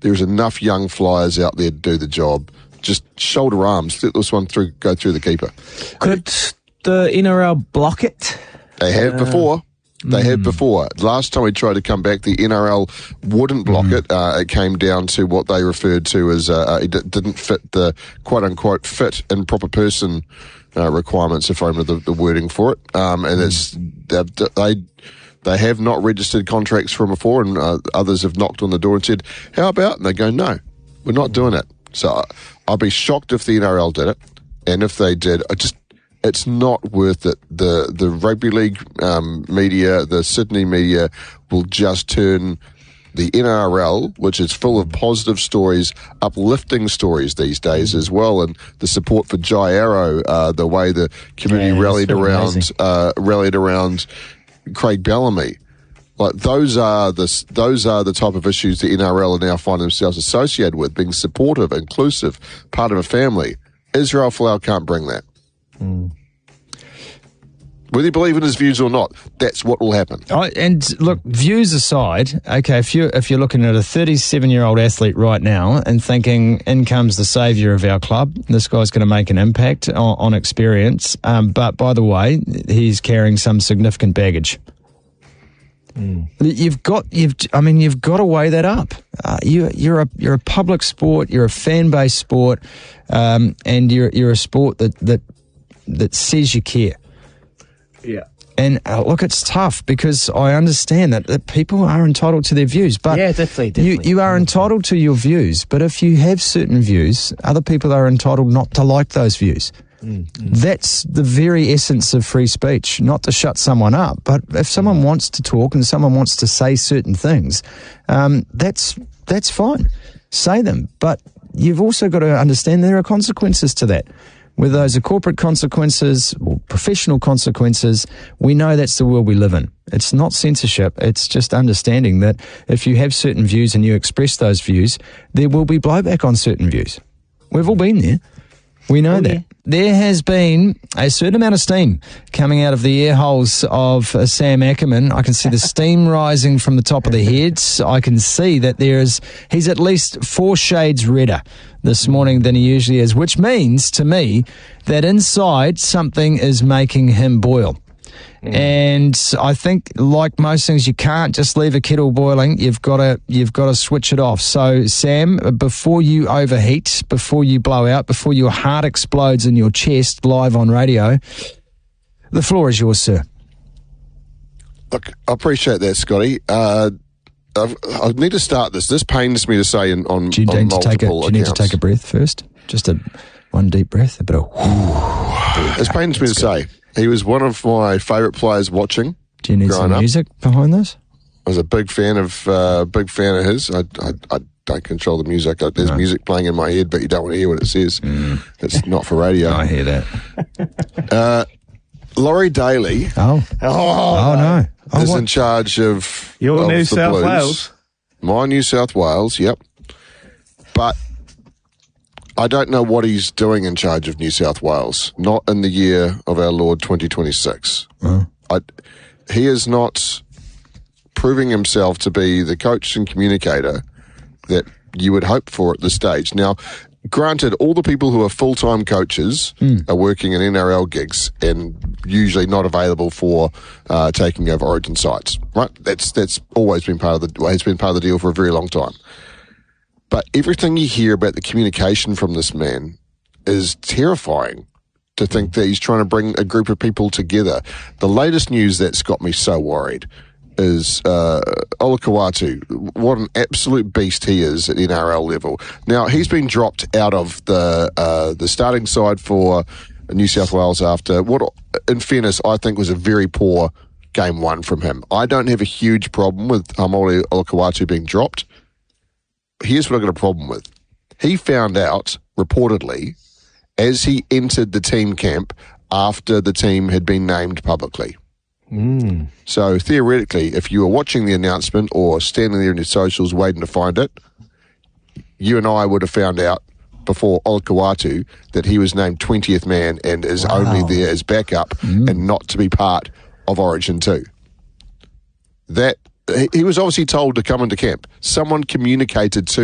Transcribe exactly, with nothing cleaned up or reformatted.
There's enough young flyers out there to do the job. Just shoulder arms, let this one through, go through the keeper. Could the N R L block it? They have uh, before. They mm. have before. Last time we tried to come back, the N R L wouldn't block mm. it. Uh, it came down to what they referred to as uh, it didn't fit the quote-unquote fit and proper person uh, requirements, if I remember the, the wording for it. Um, and it's they they have not registered contracts from before, and uh, others have knocked on the door and said, how about? And they go, no, we're not doing it. So I'll be shocked if the N R L did it, and if they did, I just it's not worth it. The the rugby league um, media, the Sydney media, will just turn the N R L, which is full of positive stories, uplifting stories these days as well, and the support for Jai Arrow, uh, the way the community yeah, rallied around uh, rallied around Craig Bellamy. Like those are the those are the type of issues the N R L now find themselves associated with, being supportive, inclusive, part of a family. Israel Folau can't bring that. Mm. Whether you believe in his views or not, that's what will happen. Oh, and look, views aside, okay, if you if you're looking at a thirty-seven-year-old athlete right now and thinking, in comes the saviour of our club, this guy's going to make an impact on, on experience, um, but by the way, he's carrying some significant baggage. Mm. You've got, you've. I mean, you've got to weigh that up. Uh, you, you're a, you're a public sport. You're a fan-based sport, um, and you're, you're a sport that that that says you care. Yeah. And uh, look, it's tough because I understand that, that people are entitled to their views, but yeah, definitely, definitely. You, you are entitled to your views. But if you have certain views, other people are entitled not to like those views. Mm, mm. That's the very essence of free speech, not to shut someone up. But if someone wants to talk and someone wants to say certain things, um, that's that's fine. Say them. But you've also got to understand there are consequences to that. Whether those are corporate consequences or professional consequences, we know that's the world we live in. It's not censorship. It's just understanding that if you have certain views and you express those views, there will be blowback on certain views. We've all been there. We know oh, that. Yeah. There has been a certain amount of steam coming out of the ear holes of uh, Sam Ackerman. I can see the steam rising from the top of the heads. I can see that there is, he's at least four shades redder this morning than he usually is, which means to me that inside something is making him boil. Mm. And I think, like most things, you can't just leave a kettle boiling. You've got to, you've got to switch it off. So, Sam, before you overheat, before you blow out, before your heart explodes in your chest live on radio, the floor is yours, sir. Look, I appreciate that, Scotty. Uh, I've, I need to start this. This pains me to say in, on, do you on need multiple to take a, Do you need accounts. to take a breath first? Just a one deep breath, a bit of whoo. This pains me to good. say. He was one of my favourite players watching. Do you need some up. music behind this? I was a big fan of uh, big fan of his. I, I, I don't control the music. There's no. music playing in my head, but you don't want to hear what it says. Mm. It's not for radio. I hear that. uh, Laurie Daly. Oh. Oh, oh no. Oh, is what? in charge of your of New the South Blues. Wales. My New South Wales, yep. But I don't know what he's doing in charge of New South Wales. Not in the year of our Lord twenty twenty-six. Oh. I, he is not proving himself to be the coach and communicator that you would hope for at this stage. Now, granted, all the people who are full-time coaches mm. are working in N R L gigs and usually not available for uh, taking over Origin sites. Right? That's that's always been part of the has been part of the deal for a very long time. But everything you hear about the communication from this man is terrifying. To think that he's trying to bring a group of people together. The latest news that's got me so worried is uh, Olakau'atu. What an absolute beast he is at N R L level. Now, he's been dropped out of the uh, the starting side for New South Wales after what, in fairness, I think was a very poor game one from him. I don't have a huge problem with Haumole Olakau'atu being dropped. Here's what I've got a problem with. He found out, reportedly, as he entered the team camp after the team had been named publicly. Mm. So theoretically, if you were watching the announcement or standing there in your socials waiting to find it, you and I would have found out before Olakau'atu that he was named twentieth man and is wow. only there as backup mm. and not to be part of Origin two. That he was obviously told to come into camp. Someone communicated to